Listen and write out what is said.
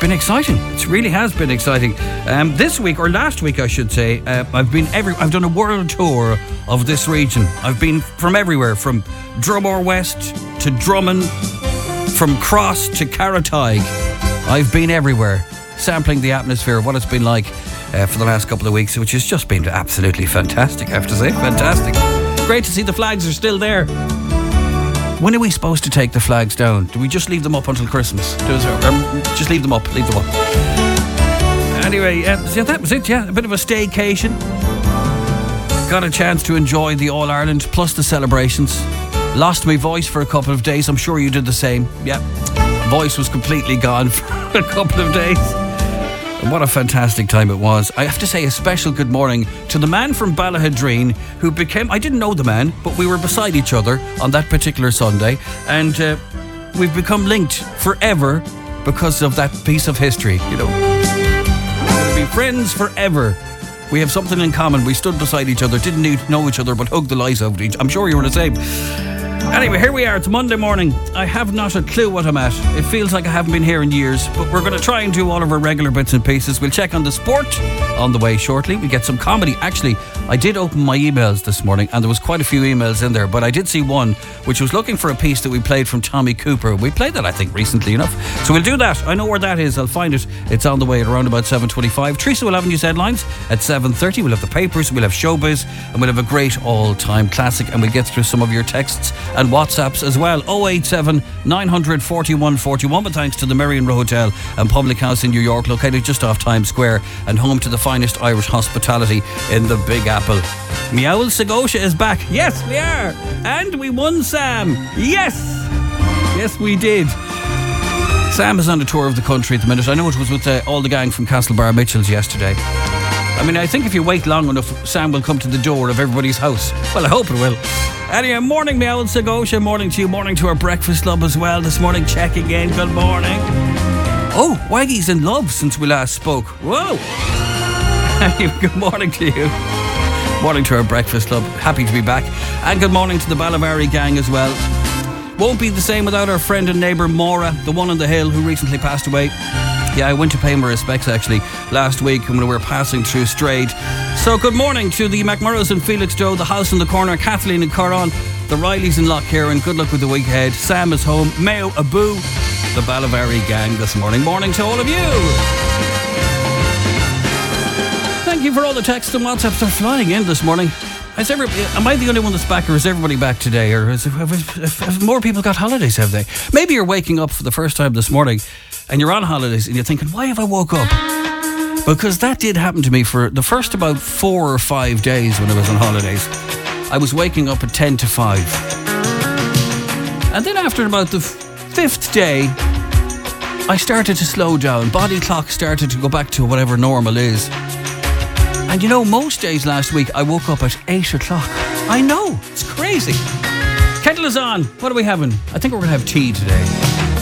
been exciting. It really has been exciting. This week, or last week I should say, I've done a world tour of this region. I've been from everywhere, from Drumore West to Drummond, from Cross to Carrotag. I've been everywhere, sampling the atmosphere of what it's been like for the last couple of weeks, which has just been absolutely fantastic, I have to say. Fantastic. Great to see the flags are still there. When are we supposed to take the flags down? Do we just leave them up until Christmas? Just leave them up. Anyway, so that was it, yeah. A bit of a staycation. Got a chance to enjoy the All-Ireland plus the celebrations. Lost my voice for a couple of days. I'm sure you did the same. Yeah. Voice was completely gone for a couple of days. And what a fantastic time it was. I have to say a special good morning to the man from Ballahadreen who became... I didn't know the man, but we were beside each other on that particular Sunday. And we've become linked forever because of that piece of history. You know, we're going to be friends forever. We have something in common. We stood beside each other, didn't know each other, but hugged the lies out of each other. I'm sure you were the same. Anyway, here we are. It's Monday morning. I have not a clue what I'm at. It feels like I haven't been here in years, but we're going to try and do all of our regular bits and pieces. We'll check on the sport on the way shortly. We get some comedy. Actually, I did open my emails this morning, and there was quite a few emails in there, but I did see one which was looking for a piece that we played from Tommy Cooper. We played that, I think, recently enough. So we'll do that. I know where that is. I'll find it. It's on the way at around about 7:25. Teresa will have news headlines at 7:30. We'll have the papers, we'll have showbiz, and we'll have a great all-time classic, and we'll get through some of your texts and WhatsApps as well. 087 900 41 41. But thanks to the Merrion Row Hotel and Public House in New York, located just off Times Square and home to the finest Irish hospitality in the Big Apple. Meowl Segotia is back. Yes, we are. And we won, Sam. Yes, we did. Sam is on a tour of the country at the minute. I know it was with all the gang from Castlebar Mitchells yesterday. I mean, I think if you wait long enough, Sam will come to the door of everybody's house. Well, I hope it will. Anyway, morning, Meowl Segotia. Morning to you. Morning to our breakfast club as well this morning. Checking in. Good morning. Oh, Waggy's in love since we last spoke. Whoa. Anyway, good morning to you. Morning to our breakfast club. Happy to be back. And good morning to the Ballavary gang as well. Won't be the same without our friend and neighbour Maura, the one on the hill who recently passed away. Yeah, I went to pay my respects actually last week when we were passing through Strayed. So good morning to the McMurrows and Felixstowe, the house in the corner, Kathleen and Corran, the Rileys and Lough Kieran. Good luck with the week ahead. Sam is home. Mayo Abu, the Ballavary gang this morning. Morning to all of you. Thank you for all the texts and WhatsApps. They're flying in this morning. Am I the only one that's back, or is everybody back today? Or have more people got holidays, have they? Maybe you're waking up for the first time this morning and you're on holidays and you're thinking, why have I woke up? Because that did happen to me for the first about 4 or 5 days when I was on holidays. I was waking up at 10 to 5. And then after about the 5th day, I started to slow down. Body clock started to go back to whatever normal is. And you know, most days last week, I woke up at 8 o'clock. I know, it's crazy. Kettle is on. What are we having? I think we're going to have tea today.